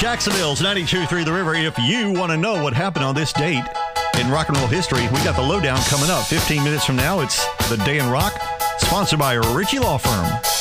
Jacksonville's 92.3 The River. If you want to know what happened on this date in rock and roll history, we got the lowdown coming up. 15 minutes from now, it's The Day in Rock, sponsored by Ritchie Law Firm.